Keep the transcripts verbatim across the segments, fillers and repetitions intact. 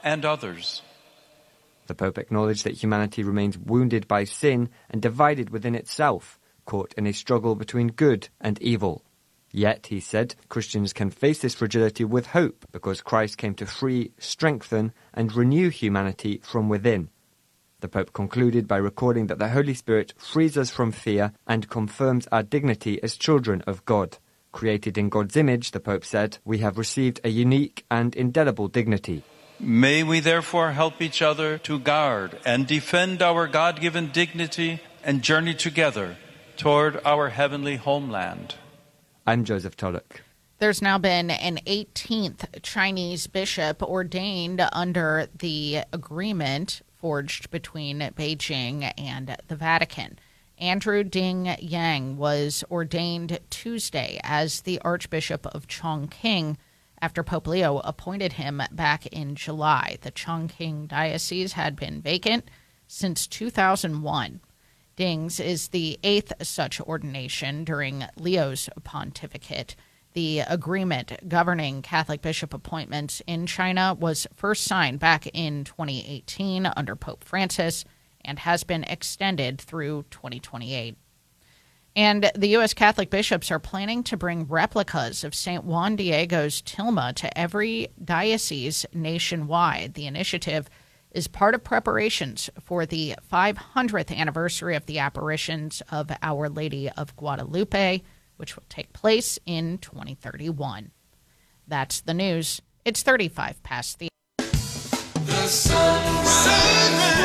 and others. The Pope acknowledged that humanity remains wounded by sin and divided within itself, caught in a struggle between good and evil. Yet, he said, Christians can face this fragility with hope because Christ came to free, strengthen, and renew humanity from within. The Pope concluded by recording that the Holy Spirit frees us from fear and confirms our dignity as children of God. Created in God's image, the Pope said, we have received a unique and indelible dignity. May we therefore help each other to guard and defend our God-given dignity and journey together toward our heavenly homeland. I'm Joseph Tulloch. There's now been an eighteenth Chinese bishop ordained under the agreement forged between Beijing and the Vatican. Andrew Ding Yang was ordained Tuesday as the Archbishop of Chongqing after Pope Leo appointed him back in July. The Chongqing diocese had been vacant since two thousand one. Ding's is the eighth such ordination during Leo's pontificate. The agreement governing Catholic bishop appointments in China was first signed back in twenty eighteen under Pope Francis and has been extended through twenty twenty-eight. And the U S Catholic bishops are planning to bring replicas of Saint Juan Diego's tilma to every diocese nationwide. The initiative is part of preparations for the five hundredth anniversary of the apparitions of Our Lady of Guadalupe, which will take place in twenty thirty-one. That's the news. It's thirty-five past the... The Sunrise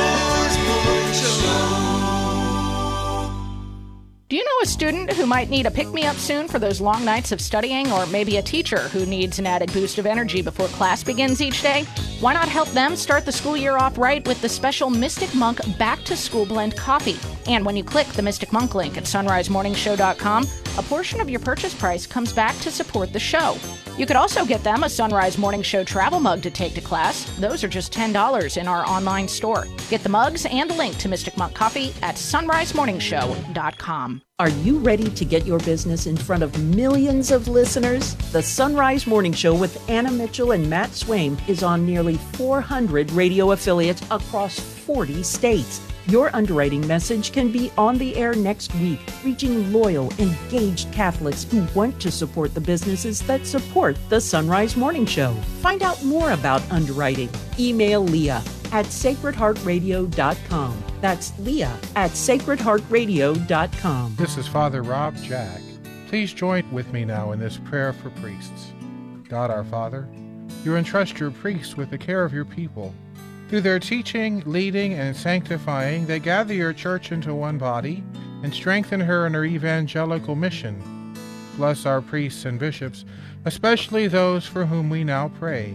Do you know a student who might need a pick-me-up soon for those long nights of studying, or maybe a teacher who needs an added boost of energy before class begins each day? Why not help them start the school year off right with the special Mystic Monk Back to School Blend coffee? And when you click the Mystic Monk link at sunrise morning show dot com, a portion of your purchase price comes back to support the show. You could also get them a Sunrise Morning Show travel mug to take to class. Those are just ten dollars in our online store. Get the mugs and a link to Mystic Monk Coffee at sunrise morning show dot com. Are you ready to get your business in front of millions of listeners? The Sunrise Morning Show with Anna Mitchell and Matt Swaim is on nearly four hundred radio affiliates across forty states. Your underwriting message can be on the air next week, reaching loyal, engaged Catholics who want to support the businesses that support the Sunrise Morning Show. Find out more about underwriting. Email Leah at sacred heart radio dot com. That's Leah at sacred heart radio dot com. This is Father Rob Jack. Please join with me now in this prayer for priests. God our Father, you entrust your priests with the care of your people. Through their teaching, leading, and sanctifying, they gather your church into one body and strengthen her in her evangelical mission. Bless our priests and bishops, especially those for whom we now pray.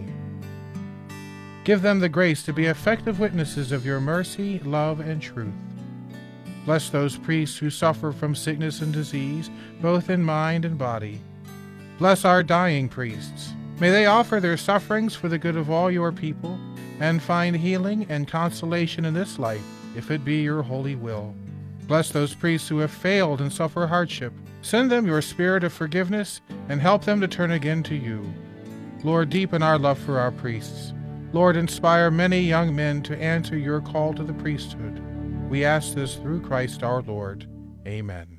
Give them the grace to be effective witnesses of your mercy, love, and truth. Bless those priests who suffer from sickness and disease, both in mind and body. Bless our dying priests. May they offer their sufferings for the good of all your people, and find healing and consolation in this life, if it be your holy will. Bless those priests who have failed and suffer hardship. Send them your spirit of forgiveness, and help them to turn again to you. Lord, deepen our love for our priests. Lord, inspire many young men to answer your call to the priesthood. We ask this through Christ our Lord. Amen.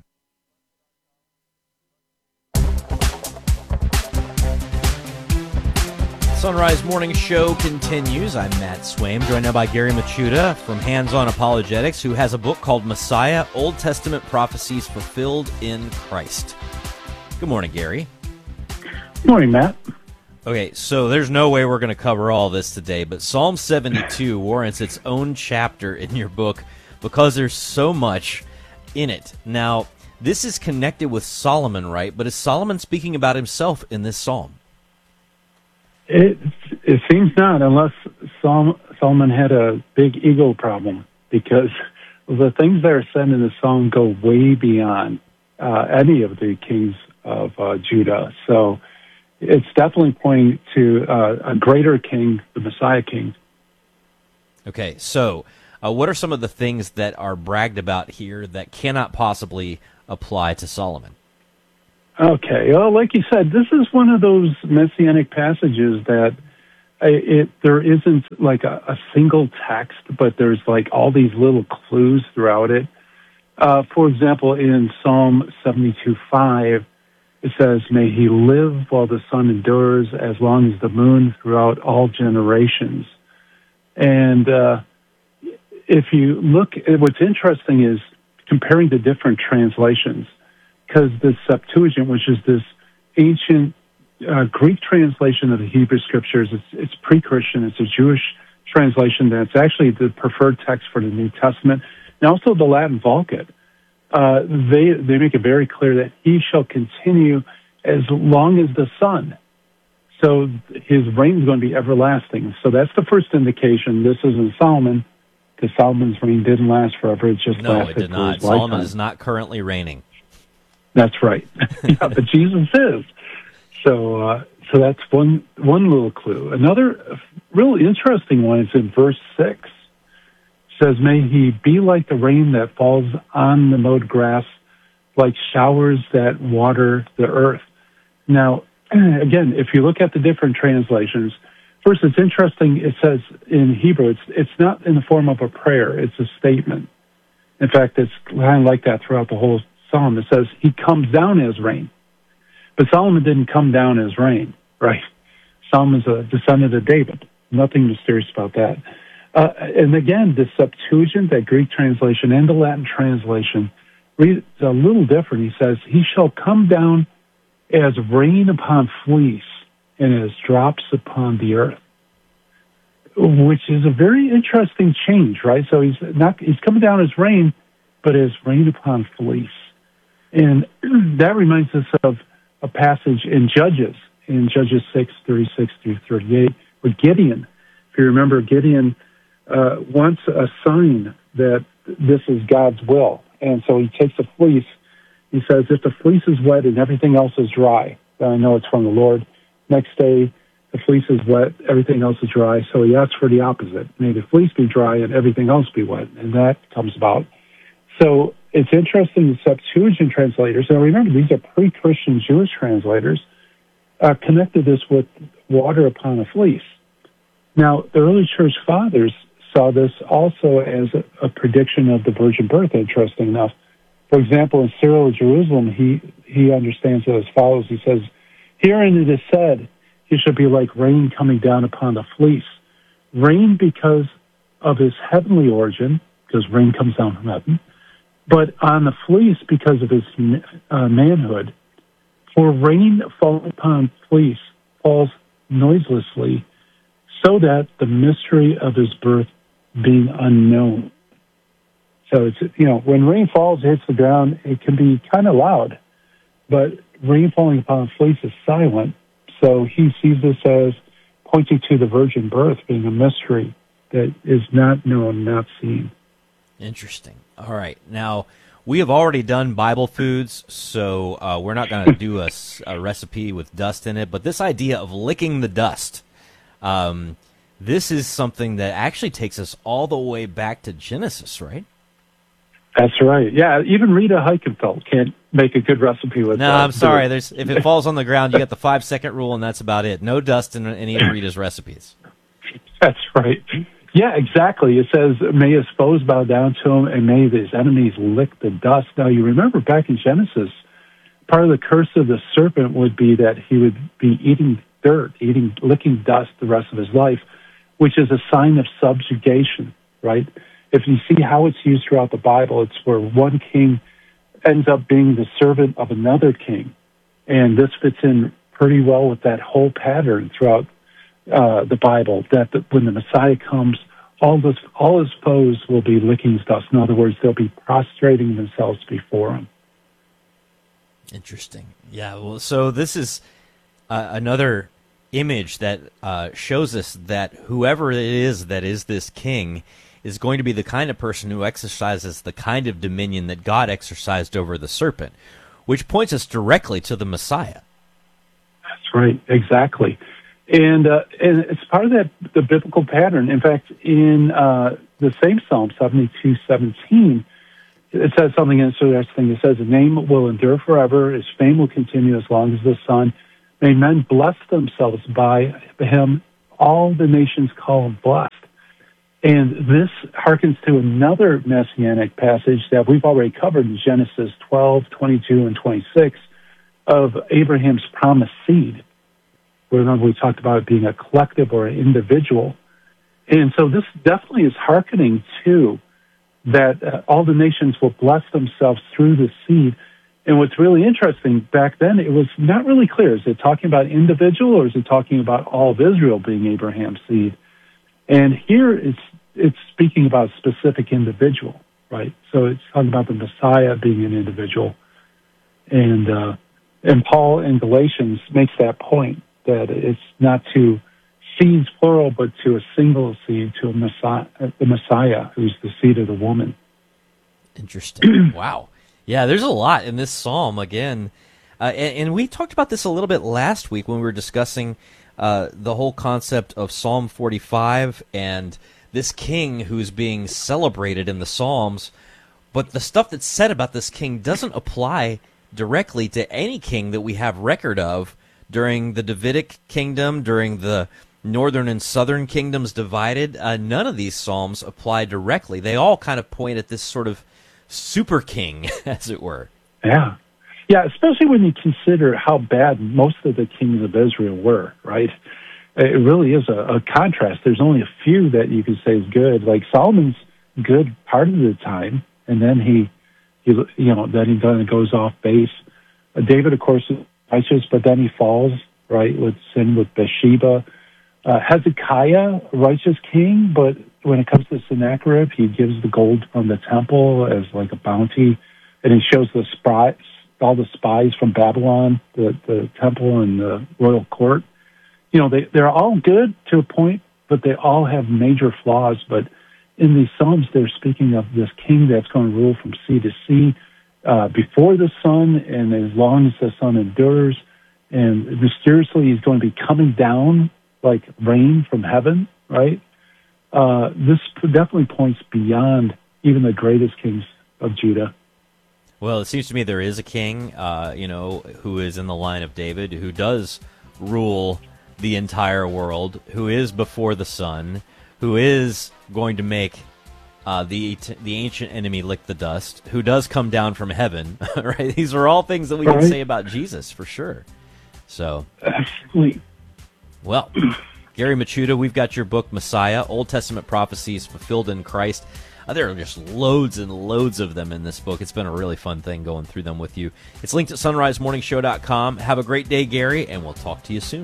Sunrise Morning Show continues. I'm Matt Swaim, joined now by Gary Machuda from Hands On Apologetics, who has a book called Messiah, Old Testament Prophecies Fulfilled in Christ. Good morning, Gary. Good morning, Matt. Okay, so there's no way we're going to cover all this today, but Psalm seventy-two warrants its own chapter in your book because there's so much in it. Now, this is connected with Solomon, right? But is Solomon speaking about himself in this psalm? It it seems not, unless Sol- Solomon had a big ego problem, because the things that are said in the psalm go way beyond uh, any of the kings of uh, Judah. So it's definitely pointing to uh, a greater king, the Messiah king. Okay, so uh, what are some of the things that are bragged about here that cannot possibly apply to Solomon? Okay, well, like you said, this is one of those messianic passages that it there isn't like a, a single text, but there's like all these little clues throughout it. Uh, for example, in Psalm seventy-two five, it says, "May he live while the sun endures, as long as the moon throughout all generations." And uh, if you look, what's interesting is comparing the different translations, because the Septuagint, which is this ancient uh, Greek translation of the Hebrew Scriptures, it's, it's pre-Christian, it's a Jewish translation that's actually the preferred text for the New Testament, and also the Latin Vulgate. Uh, they they make it very clear that he shall continue as long as the sun. So his reign is going to be everlasting. So that's the first indication. This isn't Solomon, because Solomon's reign didn't last forever. It just no, lasted it did for not. his Solomon lifetime. is not currently reigning. That's right. Yeah, but Jesus is. So uh, so that's one one little clue. Another really interesting one is in verse six. It says, "May he be like the rain that falls on the mowed grass, like showers that water the earth." Now, again, if you look at the different translations, first it's interesting, it says in Hebrew, it's, it's not in the form of a prayer, it's a statement. In fact, it's kind of like that throughout the whole psalm. It says, he comes down as rain. But Solomon didn't come down as rain, right? Solomon's a descendant of David. Nothing mysterious about that. Uh, and again, the Septuagint, that Greek translation, and the Latin translation, reads a little different. He says, he shall come down as rain upon fleece and as drops upon the earth, which is a very interesting change, right? So he's not he's coming down as rain, but as rain upon fleece. And that reminds us of a passage in Judges, in Judges six, thirty-six through thirty-eight, with Gideon. If you remember, Gideon uh, wants a sign that this is God's will. And so he takes a fleece. He says, if the fleece is wet and everything else is dry, then I know it's from the Lord. Next day, the fleece is wet, everything else is dry. So he asks for the opposite. May the fleece be dry and everything else be wet. And that comes about. So it's interesting, the Septuagint translators, now remember, these are pre-Christian Jewish translators, uh, connected this with water upon a fleece. Now, the early church fathers saw this also as a, a prediction of the virgin birth, interesting enough. For example, in Cyril of Jerusalem, he, he understands it as follows. He says, herein it is said, he shall be like rain coming down upon the fleece. Rain because of his heavenly origin, because rain comes down from heaven, but on the fleece because of his uh, manhood. For rain falling upon fleece falls noiselessly, so that the mystery of his birth being unknown. So it's, you know, when rain falls, it hits the ground, it can be kind of loud, but rain falling upon fleece is silent. So he sees this as pointing to the virgin birth being a mystery that is not known, not seen. Interesting. All right. Now, we have already done Bible foods, so uh, we're not going to do a, a recipe with dust in it, but this idea of licking the dust, um, this is something that actually takes us all the way back to Genesis, right? That's right. Yeah, even Rita Heikenfeld can't make a good recipe with. No, uh, I'm sorry. food. There's if it falls on the ground, you get the five second rule, and that's about it. No dust in any of Rita's recipes. That's right. Yeah, exactly. It says, "May his foes bow down to him, and may his enemies lick the dust." Now, you remember back in Genesis, part of the curse of the serpent would be that he would be eating dirt, eating, licking dust the rest of his life, which is a sign of subjugation, right? If you see how it's used throughout the Bible, it's where one king ends up being the servant of another king. And this fits in pretty well with that whole pattern throughout uh, the Bible, that the, when the Messiah comes, all, this, all his foes will be licking his dust. In other words, they'll be prostrating themselves before him. Interesting. Yeah, well, so this is uh, another image that uh, shows us that whoever it is that is this king is going to be the kind of person who exercises the kind of dominion that God exercised over the serpent, which points us directly to the Messiah. That's right, exactly. And uh, and it's part of that the biblical pattern. In fact, in uh, the same Psalm, seventy-two seventeen, it says something interesting. It says, "His name will endure forever, his fame will continue as long as the sun. May men bless themselves by him all the nations called blessed. And this harkens to another messianic passage that we've already covered in Genesis twelve, twenty-two, and twenty-six of Abraham's promised seed. Remember, we talked about it being a collective or an individual. And so this definitely is hearkening to that uh, all the nations will bless themselves through the seed. And what's really interesting, back then, it was not really clear. Is it talking about individual, or is it talking about all of Israel being Abraham's seed? And here it's it's speaking about a specific individual, right? So it's talking about the Messiah being an individual. And uh, and Paul in Galatians makes that point, that it's not to seeds plural, but to a single seed, to a Messiah, the Messiah, who's the seed of the woman. Interesting. Wow. Yeah, there's a lot in this psalm again. Uh, and, and we talked about this a little bit last week when we were discussing uh, the whole concept of Psalm forty-five and this king who's being celebrated in the Psalms. But the stuff that's said about this king doesn't apply directly to any king that we have record of during the Davidic kingdom, during the northern and southern kingdoms divided. Uh, none of these psalms apply directly. They all kind of point at this sort of super king, as it were. Yeah. Yeah, especially when you consider how bad most of the kings of Israel were, right? It really is a, a contrast. There's only a few that you could say is good. Like Solomon's good part of the time, and then he, he you know, then he then goes off base. Uh, David, of course, is righteous, but then he falls, right, with sin with Bathsheba. Uh, Hezekiah, a righteous king, but when it comes to Sennacherib, he gives the gold from the temple as like a bounty, and he shows the spies, all the spies from Babylon, the, the temple and the royal court. You know, they, they're all good to a point, but they all have major flaws. But in these Psalms, they're speaking of this king that's going to rule from sea to sea uh, before the sun, and as long as the sun endures, and mysteriously he's going to be coming down like rain from heaven, right? Uh, this definitely points beyond even the greatest kings of Judah. Well, it seems to me there is a king, uh, you know, who is in the line of David, who does rule the entire world, who is before the sun, who is going to make uh, the the ancient enemy lick the dust, who does come down from heaven, right? These are all things that we right. can say about Jesus, for sure. So, absolutely. Well, Gary Michuta, we've got your book, Messiah, Old Testament Prophecies Fulfilled in Christ. Uh, there are just loads and loads of them in this book. It's been a really fun thing going through them with you. It's linked at sunrise morning show dot com. Have a great day, Gary, and we'll talk to you soon.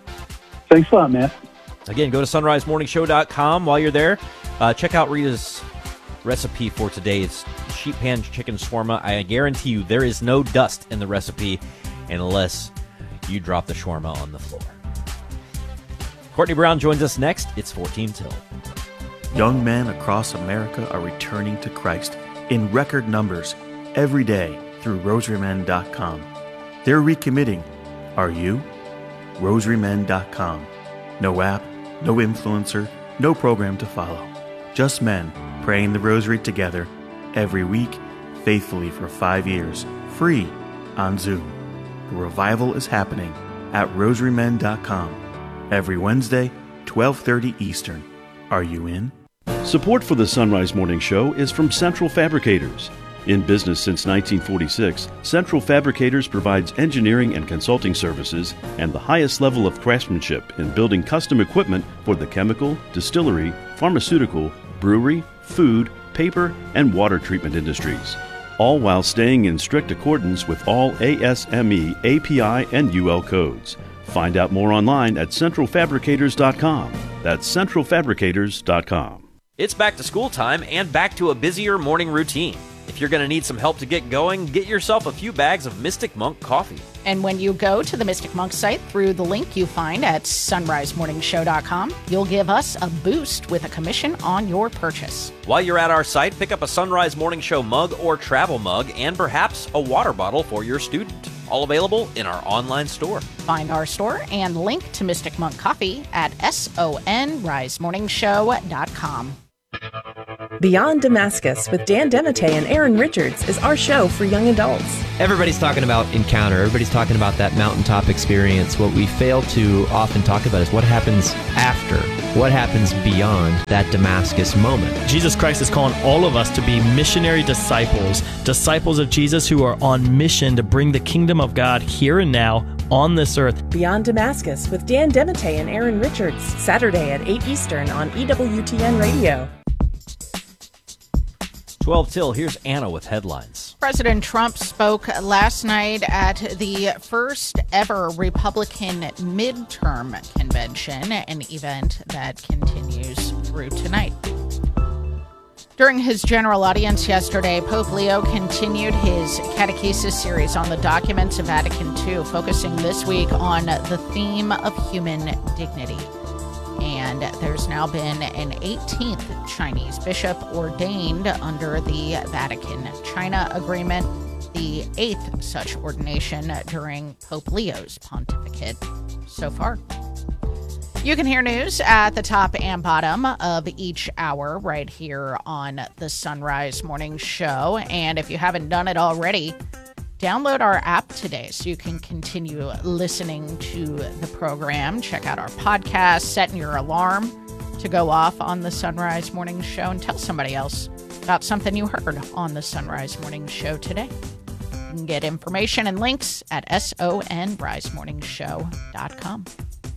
Thanks a lot, Matt. Again, go to sunrise morning show dot com. While you're there, uh, check out Rita's recipe for today's sheep pan chicken shawarma. I guarantee you there is no dust in the recipe unless you drop the shawarma on the floor. Courtney Brown joins us next. It's fourteen till. Young men across America are returning to Christ in record numbers every day through rosary men dot com. They're recommitting. Are you? rosary men dot com. No app, no influencer, no program to follow. Just men praying the rosary together every week, faithfully for five years, free on Zoom. The revival is happening at rosary men dot com every Wednesday, twelve thirty Eastern. Are you in? Support for the Sunrise Morning Show is from Central Fabricators. In business since nineteen forty-six, Central Fabricators provides engineering and consulting services and the highest level of craftsmanship in building custom equipment for the chemical, distillery, pharmaceutical, brewery, food, paper, and water treatment industries, all while staying in strict accordance with all A S M E, A P I, and U L codes. Find out more online at central fabricators dot com. That's central fabricators dot com. It's back to school time and back to a busier morning routine. If you're going to need some help to get going, get yourself a few bags of Mystic Monk coffee. And when you go to the Mystic Monk site through the link you find at sunrise morning show dot com, you'll give us a boost with a commission on your purchase. While you're at our site, pick up a Sunrise Morning Show mug or travel mug and perhaps a water bottle for your student. All available in our online store. Find our store and link to Mystic Monk Coffee at sunrise morning show dot com. Beyond Damascus with Dan Demite and Aaron Richards is our show for young adults. Everybody's talking about encounter. Everybody's talking about that mountaintop experience. What we fail to often talk about is what happens after, what happens beyond that Damascus moment. Jesus Christ is calling all of us to be missionary disciples, disciples of Jesus who are on mission to bring the kingdom of God here and now on this earth. Beyond Damascus with Dan Demite and Aaron Richards, Saturday at eight Eastern on E W T N Radio. twelve till, here's Anna with headlines. President Trump spoke last night at the first ever Republican midterm convention, an event that continues through tonight. During his general audience yesterday, Pope Leo continued his catechesis series on the documents of Vatican Two, focusing this week on the theme of human dignity. And there's now been an eighteenth Chinese bishop ordained under the Vatican-China agreement, the eighth such ordination during Pope Leo's pontificate so far. You can hear news at the top and bottom of each hour right here on the Sunrise Morning Show. And if you haven't done it already, download our app today so you can continue listening to the program. Check out our podcast, set your alarm to go off on the Sunrise Morning Show, and tell somebody else about something you heard on the Sunrise Morning Show today. You can get information and links at sonrise morning show dot com.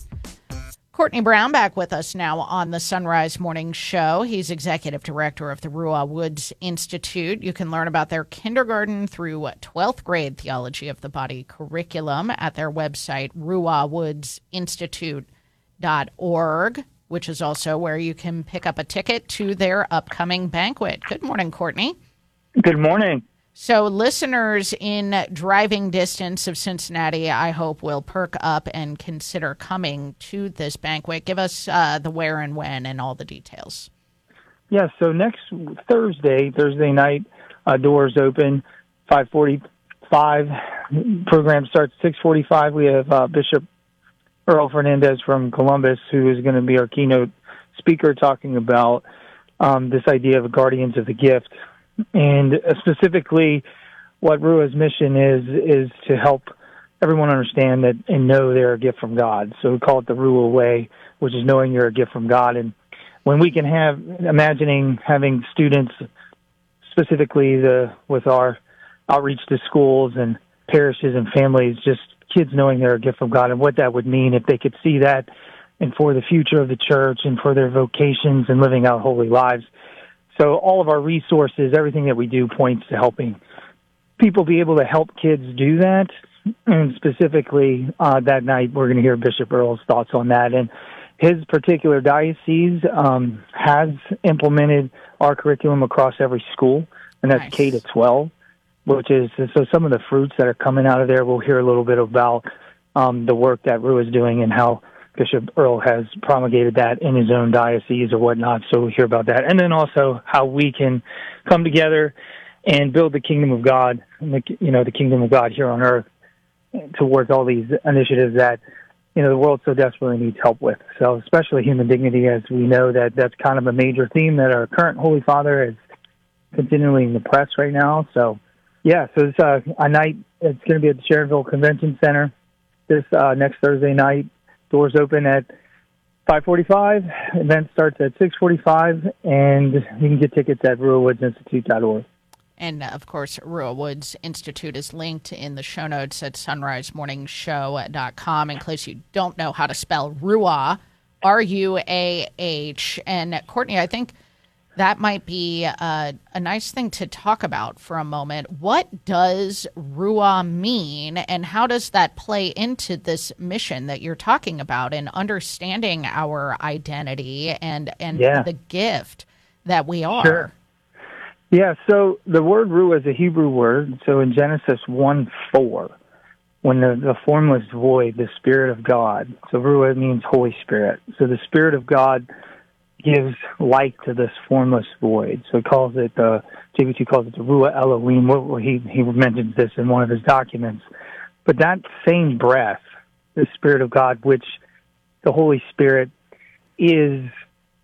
Courtney Brown back with us now on the Sunrise Morning Show. He's executive director of the Ruah Woods Institute. You can learn about their kindergarten through twelfth grade theology of the body curriculum at their website, ruah woods institute dot org, which is also where you can pick up a ticket to their upcoming banquet. Good morning, Courtney. Good morning. So listeners in driving distance of Cincinnati, I hope, will perk up and consider coming to this banquet. Give us uh, the where and when and all the details. Yeah, so next Thursday, Thursday night, uh, doors open, five forty-five. Program starts six forty-five. We have uh, Bishop Earl Fernandez from Columbus, who is going to be our keynote speaker, talking about um, this idea of guardians of the gift. And specifically, what Ruah's mission is, is to help everyone understand that and know they're a gift from God. So we call it the Ruah Way, which is knowing you're a gift from God. And when we can have, imagining having students, specifically the with our outreach to schools and parishes and families, just kids knowing they're a gift from God and what that would mean if they could see that and for the future of the church and for their vocations and living out holy lives. So all of our resources, everything that we do points to helping people be able to help kids do that. And specifically uh, that night, we're going to hear Bishop Earl's thoughts on that. And his particular diocese um, has implemented our curriculum across every school, and that's nice. K to twelve, which is, so some of the fruits that are coming out of there, we'll hear a little bit about um, the work that Ruah is doing and how Bishop Earl has promulgated that in his own diocese or whatnot, so we'll hear about that. And then also how we can come together and build the kingdom of God, you know, the kingdom of God here on earth towards all these initiatives that, you know, the world so desperately needs help with. So especially human dignity, as we know that that's kind of a major theme that our current Holy Father is continually in the press right now. So, yeah, so it's uh, a night, it's going to be at the Sharonville Convention Center this uh, next Thursday night. Doors open at five forty-five. Event starts at six forty-five, and you can get tickets at ruah woods institute dot org. And, of course, Ruah Woods Institute is linked in the show notes at sunrise morning show dot com in case you don't know how to spell Ruah, R U A H. And, Courtney, I think that might be a, a nice thing to talk about for a moment. What does Ruah mean, and how does that play into this mission that you're talking about in understanding our identity and, and yeah. the gift that we are? Sure. Yeah, so the word Ruah is a Hebrew word. So in Genesis one four, when the, the formless void, the Spirit of God, so Ruah means Holy Spirit. So the Spirit of God gives light to this formless void. So he calls it, uh, J B two calls it the Ruah Elohim. Well, he, he mentions this in one of his documents. But that same breath, the Spirit of God, which the Holy Spirit is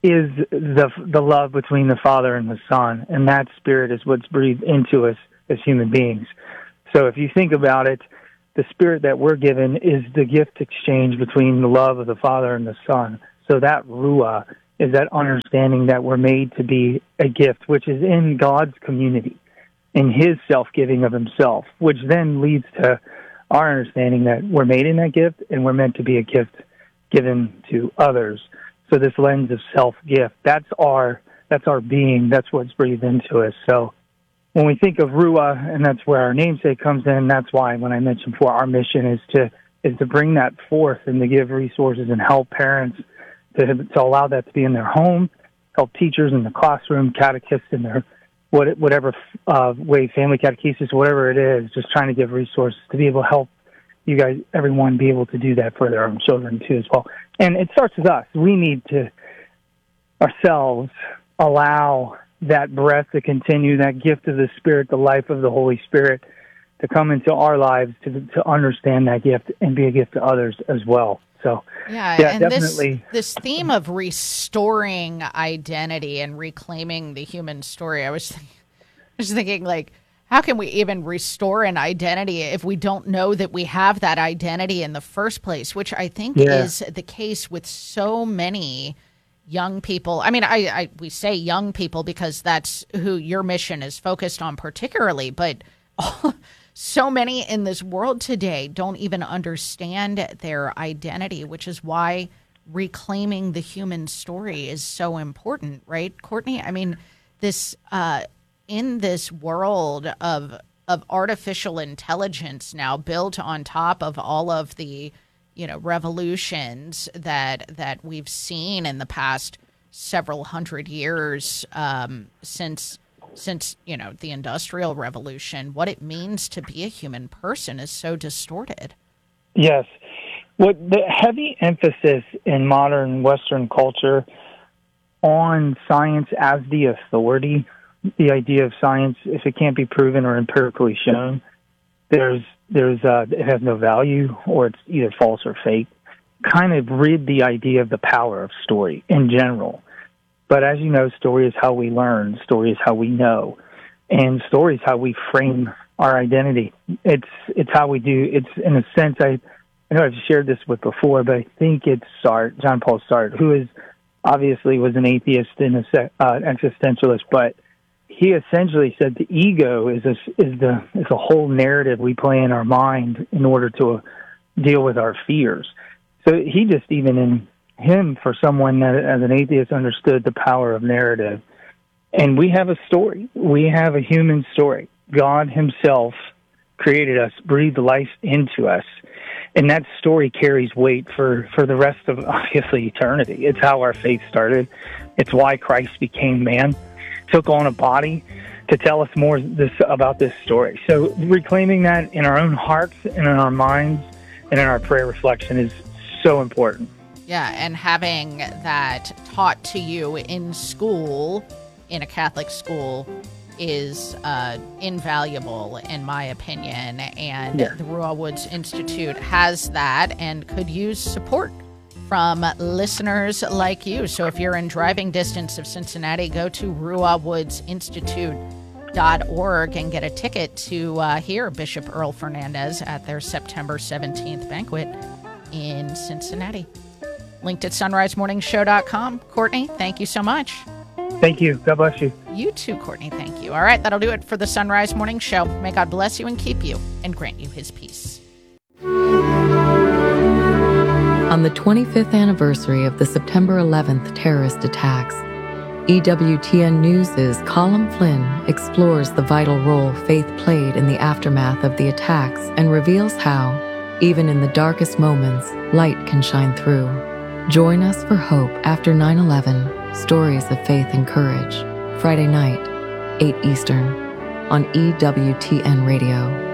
is the the love between the Father and the Son, and that Spirit is what's breathed into us as human beings. So if you think about it, the Spirit that we're given is the gift exchange between the love of the Father and the Son. So that Ruah is that understanding that we're made to be a gift, which is in God's community, in His self-giving of Himself, which then leads to our understanding that we're made in that gift and we're meant to be a gift given to others. So this lens of self-gift, that's our that's our being, that's what's breathed into us. So when we think of Ruah, and that's where our namesake comes in, that's why when I mentioned before, our mission is to is to bring that forth and to give resources and help parents to, to allow that to be in their home, help teachers in the classroom, catechists in their what, whatever uh, way, family catechesis, whatever it is, just trying to give resources to be able to help you guys, everyone, be able to do that for their own children too as well. And it starts with us. We need to ourselves allow that breath to continue, that gift of the Spirit, the life of the Holy Spirit, to come into our lives, to to understand that gift and be a gift to others as well. So, yeah, yeah and definitely. This, this theme of restoring identity and reclaiming the human story, I was, thinking, I was thinking, like, how can we even restore an identity if we don't know that we have that identity in the first place, which I think Yeah. is the case with so many young people. I mean, I, I we say young people because that's who your mission is focused on particularly, but so many in this world today don't even understand their identity, which is why reclaiming the human story is so important, right, Courtney? I mean, this uh, in this world of of artificial intelligence now built on top of all of the, you know, revolutions that that we've seen in the past several hundred years um, since since you know the Industrial Revolution, what it means to be a human person is so distorted. Yes. What the heavy emphasis in modern Western culture on science as the authority, the idea of science, if it can't be proven or empirically shown, there's there's uh, it has no value, or it's either false or fake, kind of rid the idea of the power of story in general. But as you know, story is how we learn, story is how we know, and story is how we frame our identity. It's it's how we do. It's in a sense, I I know I've shared this with before, but I think it's Sartre, John Paul Sartre, who is obviously was an atheist and an uh, existentialist, but he essentially said the ego is a, is the is a whole narrative we play in our mind in order to uh, deal with our fears. So he just, even in him, for someone that as an atheist understood the power of narrative. And we have a story. We have a human story. God himself created us, breathed life into us. And that story carries weight for, for the rest of, obviously, eternity. It's how our faith started. It's why Christ became man, took on a body to tell us more this, about this story. So reclaiming that in our own hearts and in our minds and in our prayer reflection is so important. Yeah, and having that taught to you in school, in a Catholic school, is uh, invaluable, in my opinion. And yeah. the Ruah Woods Institute has that and could use support from listeners like you. So if you're in driving distance of Cincinnati, go to ruah woods institute dot org and get a ticket to uh, hear Bishop Earl Fernandez at their September seventeenth banquet in Cincinnati. Linked at sunrise morning show dot com. Courtney, thank you so much. Thank you. God bless you. You too, Courtney. Thank you. All right, that'll do it for the Sunrise Morning Show. May God bless you and keep you and grant you his peace. On the twenty-fifth anniversary of the September eleventh terrorist attacks, E W T N News' Colin Flynn explores the vital role faith played in the aftermath of the attacks and reveals how, even in the darkest moments, light can shine through. Join us for Hope After nine eleven, Stories of Faith and Courage, Friday night, eight Eastern, on E W T N Radio.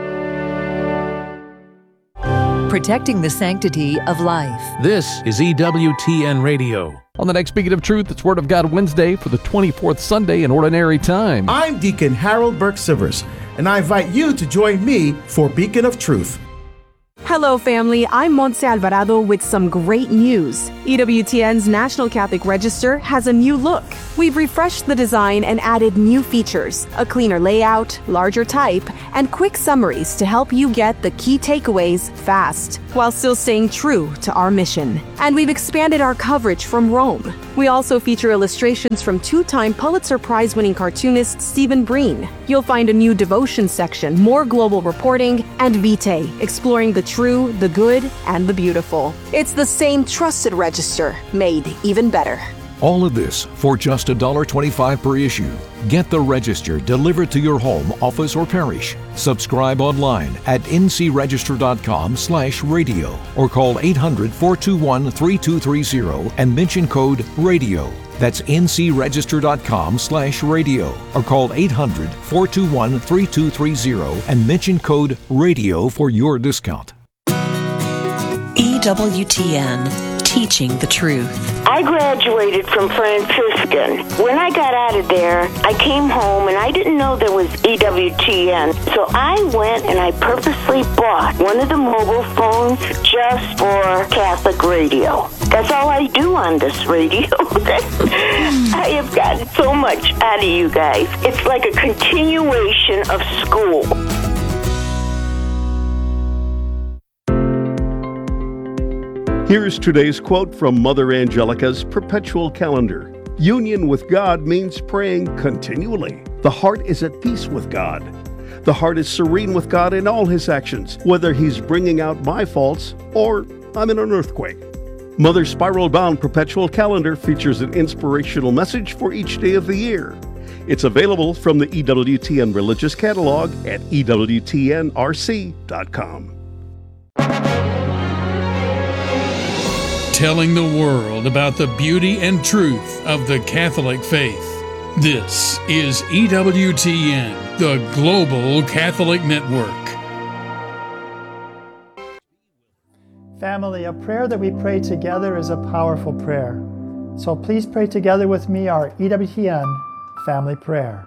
Protecting the sanctity of life. This is E W T N Radio. On the next Beacon of Truth, it's Word of God Wednesday for the twenty-fourth Sunday in Ordinary Time. I'm Deacon Harold Burke Sivers, and I invite you to join me for Beacon of Truth. Hello, family. I'm Montse Alvarado with some great news. E W T N's National Catholic Register has a new look. We've refreshed the design and added new features, a cleaner layout, larger type, and quick summaries to help you get the key takeaways fast, while still staying true to our mission. And we've expanded our coverage from Rome. We also feature illustrations from two-time Pulitzer Prize-winning cartoonist Stephen Breen. You'll find a new devotion section, more global reporting, and Vitae, exploring the true, the good, and the beautiful. It's the same trusted register, made even better. All of this for just one dollar and twenty-five cents per issue. Get the Register delivered to your home, office, or parish. Subscribe online at ncregister.com slash radio or call eight hundred, four two one, three two three zero and mention code RADIO. That's ncregister.com slash radio or call eight hundred, four two one, three two three zero and mention code RADIO for your discount. E W T N, teaching the truth. I graduated from Franciscan. When I got out of there, I came home and I didn't know there was E W T N. So I went and I purposely bought one of the mobile phones just for Catholic radio. That's all I do on this radio. I have gotten so much out of you guys. It's like a continuation of school. Here's today's quote from Mother Angelica's Perpetual Calendar. Union with God means praying continually. The heart is at peace with God. The heart is serene with God in all his actions, whether he's bringing out my faults or I'm in an earthquake. Mother's spiral-bound Perpetual Calendar features an inspirational message for each day of the year. It's available from the E W T N Religious Catalog at E W T N R C dot com. Telling the world about the beauty and truth of the Catholic faith. This is E W T N, the Global Catholic Network. Family, a prayer that we pray together is a powerful prayer. So please pray together with me our E W T N family prayer.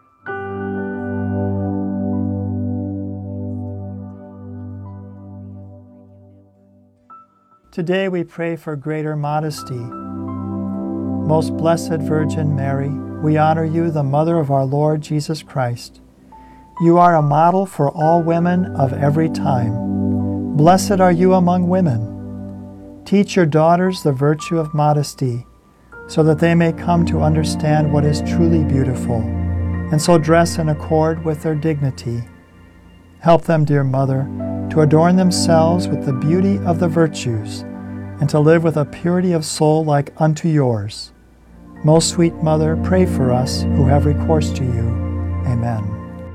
Today we pray for greater modesty. Most Blessed Virgin Mary, we honor you, the Mother of our Lord Jesus Christ. You are a model for all women of every time. Blessed are you among women. Teach your daughters the virtue of modesty, so that they may come to understand what is truly beautiful, and so dress in accord with their dignity. Help them, dear Mother, to adorn themselves with the beauty of the virtues, and to live with a purity of soul like unto yours. Most sweet Mother, pray for us who have recourse to you. Amen.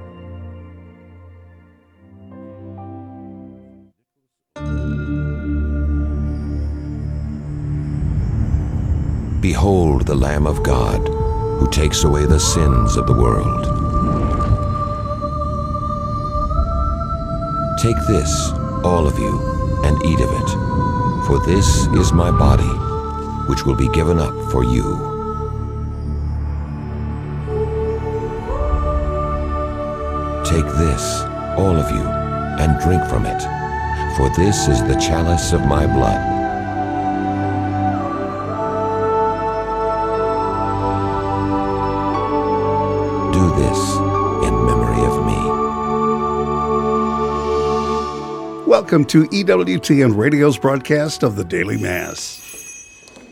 Behold the Lamb of God, who takes away the sins of the world. Take this, all of you, and eat of it, for this is my body, which will be given up for you. Take this, all of you, and drink from it, for this is the chalice of my blood. Do this in memory of me. Welcome to E W T N Radio's broadcast of the Daily Mass.